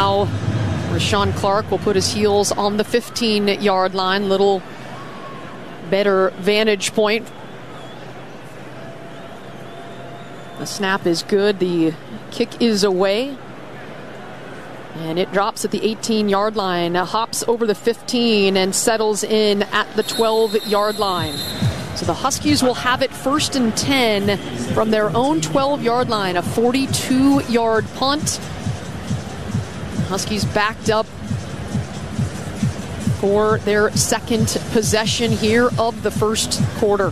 now Rashawn Clark will put his heels on the 15-yard line. Little better vantage point. The snap is good. The kick is away. And it drops at the 18-yard line. Hops over the 15 and settles in at the 12-yard line. So the Huskies will have it 1st and 10 from their own 12-yard line. A 42-yard punt. Huskies backed up for their second possession here of the first quarter.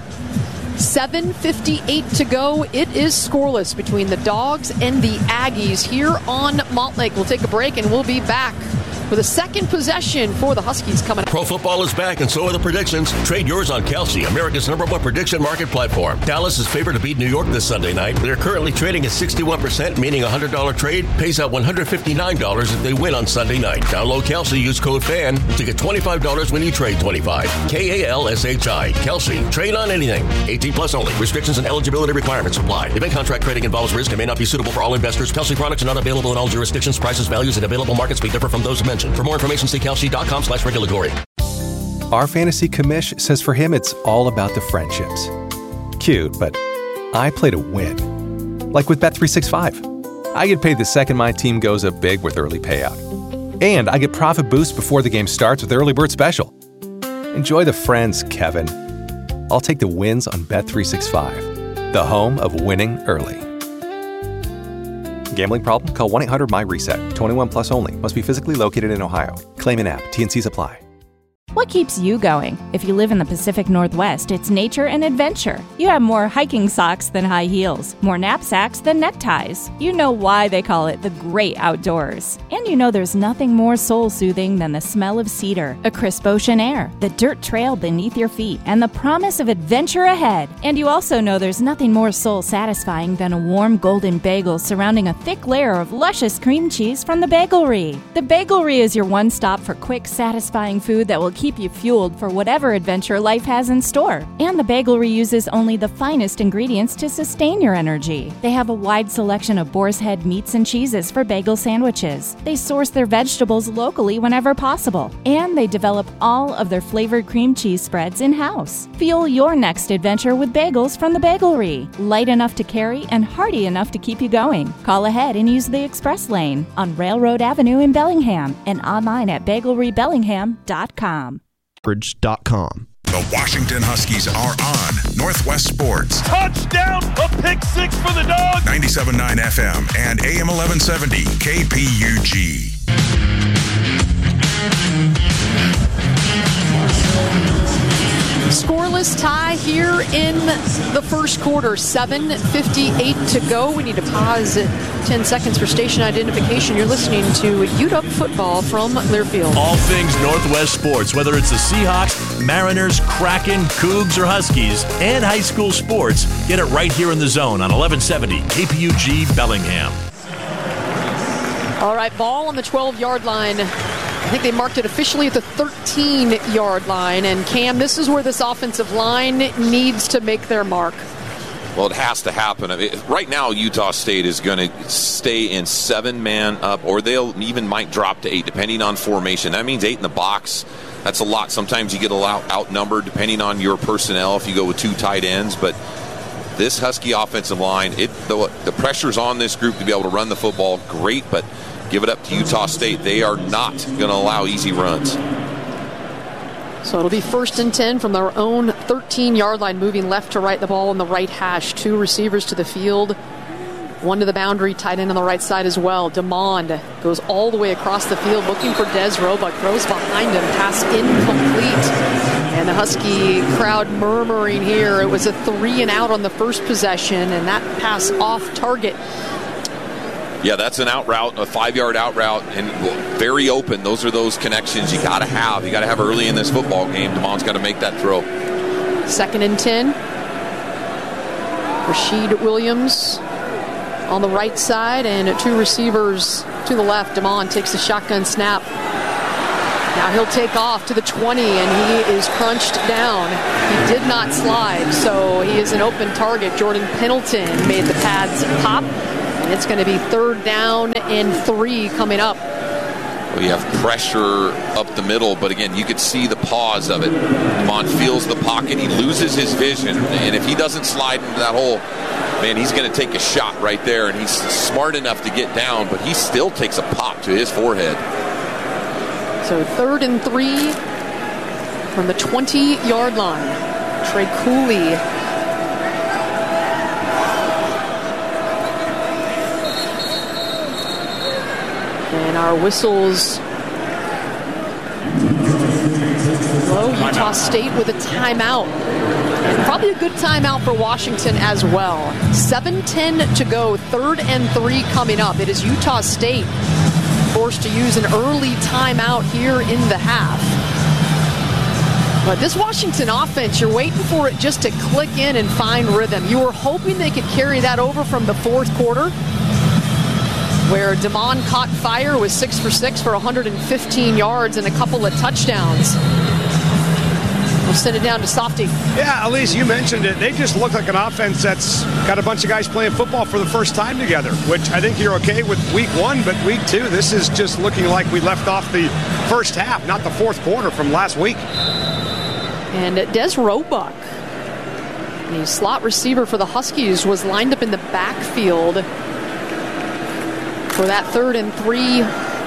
7:58 to go. It is scoreless between the Dogs and the Aggies here on Montlake. We'll take a break and we'll be back with a second possession for the Huskies coming up. Pro football is back, and so are the predictions. Trade yours on Kelsey, America's #1 prediction market platform. Dallas is favored to beat New York this Sunday night. They're currently trading at 61%, meaning a $100 trade pays out $159 if they win on Sunday night. Download Kelsey, use code FAN to get $25 when you trade 25. KALSHI. Kelsey. Trade on anything. 18 plus only. Restrictions and eligibility requirements apply. Event contract trading involves risk and may not be suitable for all investors. Kelsey products are not available in all jurisdictions. Prices, values, and available markets may differ from those mentioned. For more information, see kelsey.com/regulatory. Our fantasy commish says for him it's all about the friendships. Cute, but I play to win. Like with Bet365. I get paid the second my team goes up big with early payout. And I get profit boosts before the game starts with Early Bird Special. Enjoy the friends, Kevin. I'll take the wins on Bet365, the home of winning early. Gambling problem? Call 1-800-MY-RESET. 21 plus only. Must be physically located in Ohio. Claim an app. T&Cs apply. What keeps you going? If you live in the Pacific Northwest, it's nature and adventure. You have more hiking socks than high heels, more knapsacks than neckties. You know why they call it the great outdoors. And you know there's nothing more soul-soothing than the smell of cedar, a crisp ocean air, the dirt trail beneath your feet, and the promise of adventure ahead. And you also know there's nothing more soul-satisfying than a warm golden bagel surrounding a thick layer of luscious cream cheese from the Bagelry. The Bagelry is your one stop for quick, satisfying food that will keep you fueled for whatever adventure life has in store. And the Bagelry uses only the finest ingredients to sustain your energy. They have a wide selection of boar's head meats and cheeses for bagel sandwiches. They source their vegetables locally whenever possible. And they develop all of their flavored cream cheese spreads in-house. Fuel your next adventure with bagels from the Bagelry. Light enough to carry and hearty enough to keep you going. Call ahead and use the express lane on Railroad Avenue in Bellingham and online at bagelrybellingham.com. The Washington Huskies are on Northwest Sports. Touchdown! A pick six for the Dogs! 97.9 FM and AM 1170 KPUG. Scoreless tie here in the first quarter. 7:58 to go. We need to pause at 10 seconds for station identification. You're listening to UW football from Learfield. All things Northwest sports, whether it's the Seahawks, Mariners, Kraken, Cougs, or Huskies, and high school sports, get it right here in the zone on 1170 KPUG Bellingham. All right, ball on the 12-yard line. I think they marked it officially at the 13-yard line. And Cam, this is where this offensive line needs to make their mark. Well, it has to happen. I mean, right now, Utah State is going to stay in 7-man up, or they'll even might drop to 8, depending on formation. That means 8 in the box. That's a lot. Sometimes you get a lot outnumbered, depending on your personnel, if you go with 2 tight ends. But this Husky offensive line, the pressure's on this group to be able to run the football. Great, but give it up to Utah State. They are not going to allow easy runs. So it'll be 1st and 10 from their own 13-yard line, moving left to right, the ball on the right hash. 2 receivers to the field, 1 to the boundary, tight end on the right side as well. DeMond goes all the way across the field looking for Des Roebuck, throws behind him, pass incomplete. And the Husky crowd murmuring here. It was a 3-and-out on the first possession, and that pass off target. Yeah, that's an out route, a 5-yard out route, and very open. Those are those connections you got to have. You got to have early in this football game. DeMond's got to make that throw. 2nd and 10. Rashid Williams on the right side, and 2 receivers to the left. DeMond takes the shotgun snap. Now he'll take off to the 20, and he is crunched down. He did not slide, so he is an open target. Jordan Pendleton made the pads pop. And it's going to be 3rd down and 3 coming up We have pressure up the middle, but again, you could see the pause of it. Demond feels the pocket. He loses his vision, and if he doesn't slide into that hole, man, he's going to take a shot right there, and he's smart enough to get down, but he still takes a pop to his forehead. So 3rd and 3 from the 20-yard line. Trey Cooley and our whistles. Well, Utah State with a timeout. Probably a good timeout for Washington as well. 7:10 to go, 3rd and 3 coming up. It is Utah State forced to use an early timeout here in the half. But this Washington offense, you're waiting for it just to click in and find rhythm. You were hoping they could carry that over from the 4th quarter, where Demond caught fire, was 6 for 6 for 115 yards and a couple of touchdowns. We'll send it down to Softy. Yeah, Elise, you mentioned it. They just look like an offense that's got a bunch of guys playing football for the first time together, which I think you're okay with week 1, but week 2, this is just looking like we left off the first half, not the 4th quarter from last week. And Des Roebuck, the slot receiver for the Huskies, was lined up in the backfield for that 3rd and 3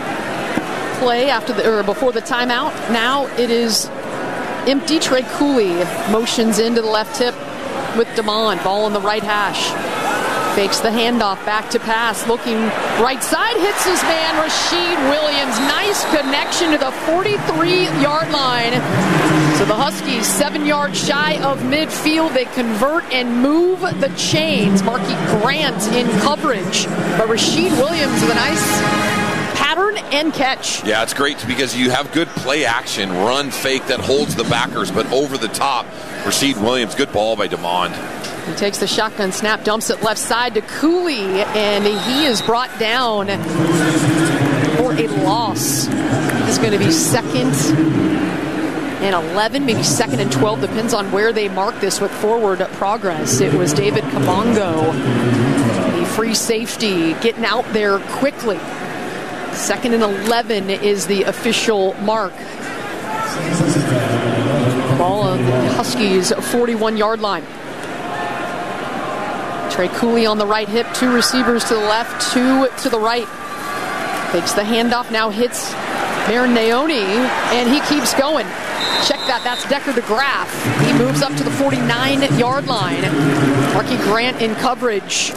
play before the timeout. Now it is empty. Trey Cooley motions into the left hip with Demond. Ball on the right hash. Fakes the handoff, back to pass. Looking right side, hits his man, Rashid Williams. Nice connection to the 43-yard line. So the Huskies 7 yards shy of midfield. They convert and move the chains. Marky Grant in coverage. But Rashid Williams with a nice pattern and catch. Yeah, it's great because you have good play action, run fake that holds the backers, but over the top, Rashid Williams, good ball by Demond. He takes the shotgun snap, dumps it left side to Cooley, and he is brought down for a loss. It's going to be 2nd and 11, maybe 2nd and 12, depends on where they mark this with forward progress. It was David Kabongo, the free safety, getting out there quickly. 2nd and 11 is the official mark. Ball on the Huskies' 41-yard line. Trey Cooley on the right hip, 2 receivers to the left, 2 to the right. Takes the handoff, now hits Marin Naoni, and he keeps going. Check that, that's Decker DeGraff. He moves up to the 49-yard line. Marky Grant in coverage.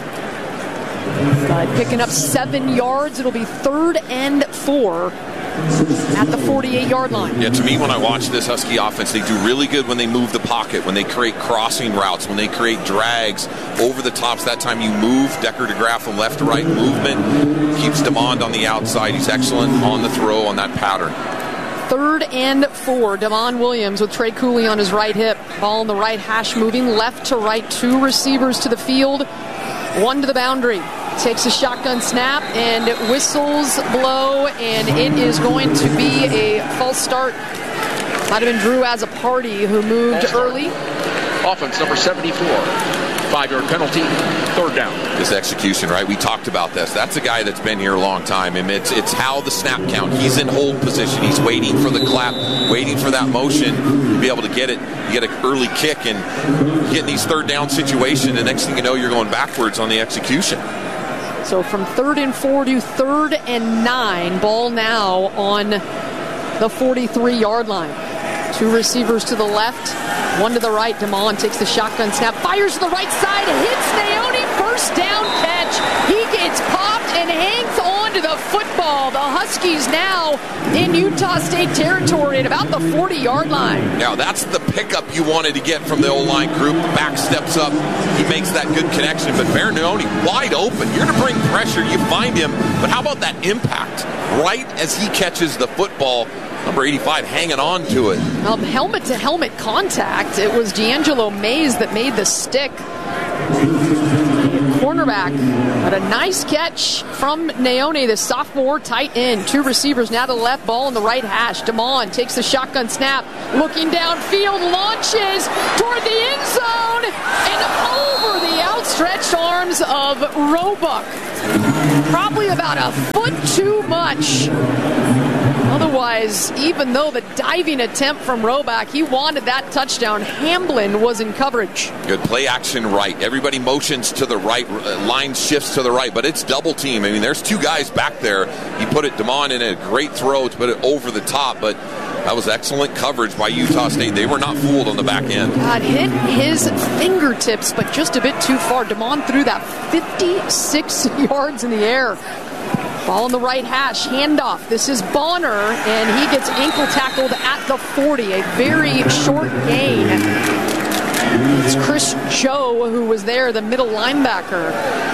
Picking up 7 yards, it'll be 3rd and 4 at the 48-yard line. Yeah, to me, when I watch this Husky offense, they do really good when they move the pocket, when they create crossing routes, when they create drags over the tops. That time you move Decker DeGraff from left to right movement, keeps Demond on the outside. He's excellent on the throw on that pattern. 3rd and 4, Demond Williams with Trey Cooley on his right hip. Ball on the right hash, moving left to right. 2 receivers to the field, 1 to the boundary. Takes a shotgun snap and whistles blow, and it is going to be a false start. Might have been Drew as a party who moved early. Offense number 74. 5-yard penalty, 3rd down. This execution, right? We talked about this. That's a guy that's been here a long time. And it's how the snap count. He's in hold position. He's waiting for the clap, waiting for that motion to be able to get it. You get an early kick and get in these 3rd down situations. The next thing you know, you're going backwards on the execution. So from 3rd and 4 to 3rd and 9, ball now on the 43-yard line. 2 receivers to the left, 1 to the right. Demond takes the shotgun snap, fires to the right side, hits Naoni, first down catch. He gets popped and hangs on to the football. The Huskies now in Utah State territory at about the 40-yard line. Now that's the pickup you wanted to get from the O-line group. Back steps up, he makes that good connection, but Marinoni wide open. You're going to bring pressure, you find him, but how about that impact? Right as he catches the football, number 85 hanging on to it. Helmet-to-helmet contact. It was D'Angelo Mays that made the stick. Cornerback, but a nice catch from Naoni, the sophomore tight end. 2 receivers now to the left, ball in the right hash. Demond takes the shotgun snap, looking downfield, launches toward the end zone, and over the outstretched arms of Roebuck. probably about a foot too much. Otherwise, even though the diving attempt from Roback, he wanted that touchdown, Hamblin was in coverage. Good play action right. Everybody motions to the right, line shifts to the right, but it's double team. I mean, there's two guys back there. He put it, Damon, in a great throw to put it over the top, but that was excellent coverage by Utah State. They were not fooled on the back end. God, hit his fingertips, but just a bit too far. Damon threw that 56 yards in the air. Ball on the right hash, handoff. This is Bonner, and he gets ankle tackled at the 40. A very short gain. It's Chris Joe who was there, the middle linebacker.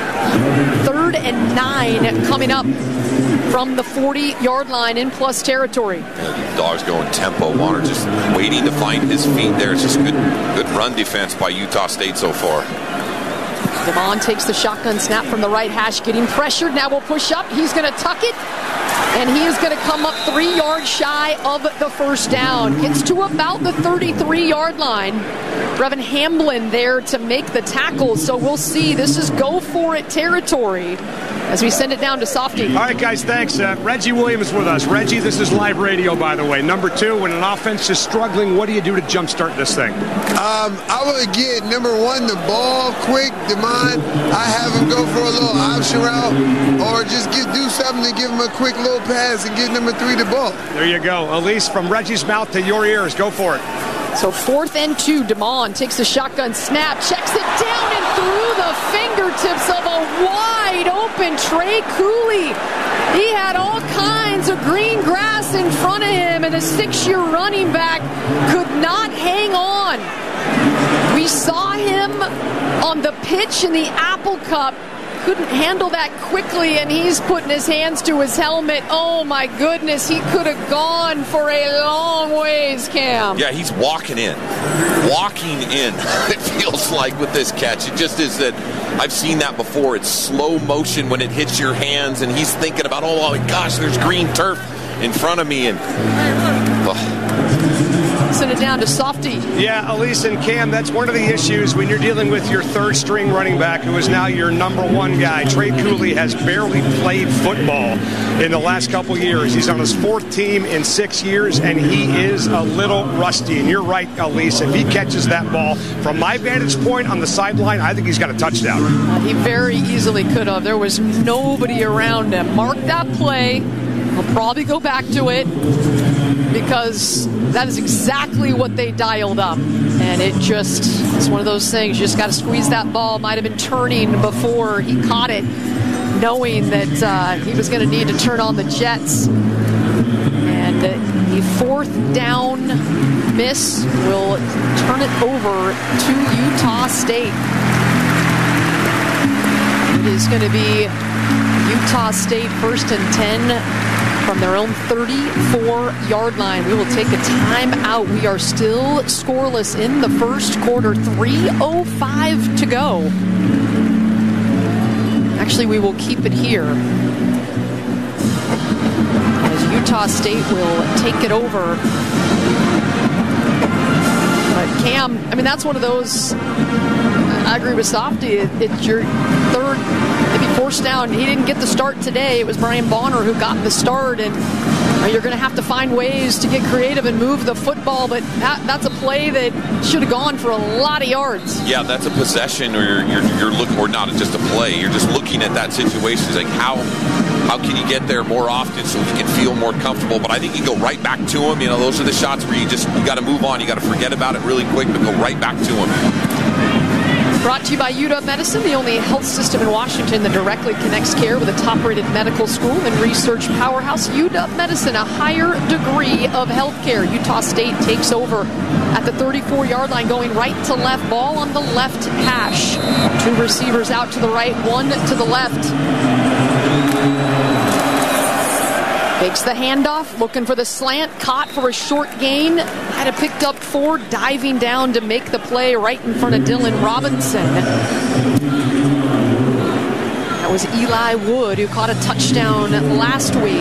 3rd and 9 coming up from the 40-yard line in plus territory. Yeah, the Dogs going tempo. Bonner just waiting to find his feet there. It's just good run defense by Utah State so far. Damon takes the shotgun snap from the right hash, getting pressured. Now will push up. He's going to tuck it, and he is going to come up 3 yards shy of the first down. Gets to about the 33-yard line. Brevin Hamblin there to make the tackle, so we'll see. This is go-for-it territory as we send it down to Softy. All right, guys, thanks. Reggie Williams with us. Reggie, this is live radio, by the way. Number 2, when an offense is struggling, what do you do to jumpstart this thing? I would get, number 1, the ball quick, Damon. I have him go for a little option route, or just do something to give him a quick little pass and get number 3 the ball. There you go. Elise, from Reggie's mouth to your ears. Go for it. So 4th and 2, Damon takes the shotgun snap, checks it down and through the fingertips of a wide open Trey Cooley. He had all kinds of green grass in front of him, and a 6-year running back could not hang on. We saw him on the pitch in the Apple Cup. Couldn't handle that quickly, and he's putting his hands to his helmet. Oh my goodness, he could have gone for a long ways, Cam. Yeah, he's walking in. It feels like with this catch. It just is that I've seen that before. It's slow motion when it hits your hands, and he's thinking about, oh my gosh, there's green turf in front of me, and send it down to Softy. Yeah, Elise and Cam, that's one of the issues when you're dealing with your 3rd string running back, who is now your number 1 guy. Trey Cooley has barely played football in the last couple years. He's on his 4th team in 6 years, and he is a little rusty. And you're right, Elise, if he catches that ball, from my vantage point on the sideline, I think he's got a touchdown. He very easily could have. There was nobody around him. Mark that play. We'll probably go back to it, because that is exactly what they dialed up. And it's one of those things. You just got to squeeze that ball. Might have been turning before he caught it, knowing that he was going to need to turn on the jets. And the 4th down miss will turn it over to Utah State. It is going to be Utah State 1st and 10 from their own 34-yard line. We will take a timeout. We are still scoreless in the first quarter. 3:05 to go. Actually, we will keep it here, as Utah State will take it over. But Cam, I mean, that's one of those, I agree with Softy. It's your 3rd, maybe 4th down. He didn't get the start today. It was Brian Bonner who got the start, and you're going to have to find ways to get creative and move the football, but that's a play that should have gone for a lot of yards. Yeah, that's a possession, or you're looking, or not just a play. You're just looking at that situation. It's like, how can you get there more often so you can feel more comfortable? But I think you go right back to him. You know, those are the shots where you got to move on. You got to forget about it really quick, but go right back to him. Brought to you by UW Medicine, the only health system in Washington that directly connects care with a top-rated medical school and research powerhouse. UW Medicine, a higher degree of health care. Utah State takes over at the 34-yard line, going right to left. Ball on the left hash. 2 receivers out to the right, 1 to the left. Takes the handoff, looking for the slant, caught for a short gain. Had have picked up 4, diving down to make the play right in front of Dylan Robinson. That was Eli Wood, who caught a touchdown last week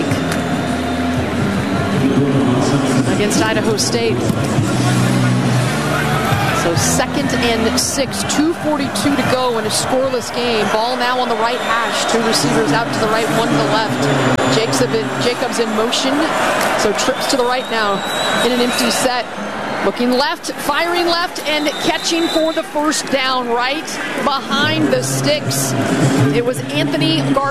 against Idaho State. So 2nd and 6, 2:42 to go in a scoreless game. Ball now on the right hash. 2 receivers out to the right, 1 to the left. Jacobs in motion, so trips to the right now in an empty set. Looking left, firing left, and catching for the first down right behind the sticks. It was Anthony Gardner.